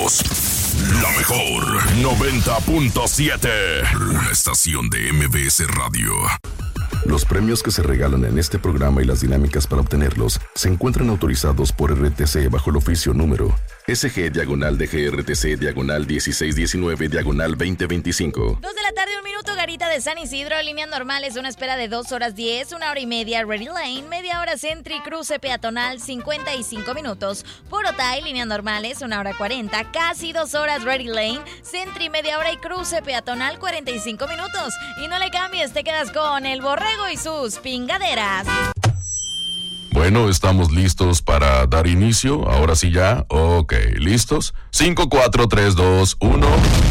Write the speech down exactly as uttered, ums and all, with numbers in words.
Somos la mejor noventa punto siete. Una estación de M B S Radio. Los premios que se regalan en este programa y las dinámicas para obtenerlos se encuentran autorizados por R T C bajo el oficio número S G diagonal D G R T C diagonal dieciséis diecinueve diagonal veinte veinticinco. Dos de la tarde, un minuto, Garita de San Isidro, líneas normales, una espera de dos horas diez, una hora y media, Ready Lane, media hora Sentry, cruce peatonal, cincuenta y cinco minutos. Por Otay, líneas normales, una hora cuarenta, casi dos horas, Ready Lane, Sentry, media hora y cruce peatonal, cuarenta y cinco minutos. Y no le cambies, te quedas con el Borrego y sus pingaderas. Bueno, estamos listos para dar inicio. Ahora sí ya. Ok, ¿listos? cinco, cuatro, tres, dos, uno.